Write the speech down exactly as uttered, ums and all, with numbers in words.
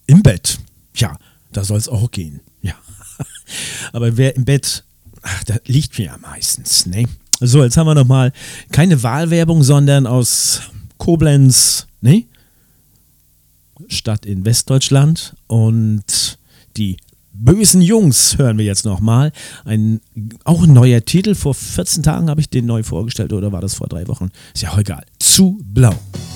im Bett. Ja, da soll es auch gehen. Ja. Aber wer im Bett, ach, da liegt mir ja meistens, ne? So, jetzt haben wir nochmal keine Wahlwerbung, sondern aus Koblenz, ne? Stadt in Westdeutschland. Und die bösen Jungs hören wir jetzt nochmal. Ein, auch ein neuer Titel. Vor vierzehn Tagen habe ich den neu vorgestellt, oder war das vor drei Wochen? Ist ja auch egal. Zu blau.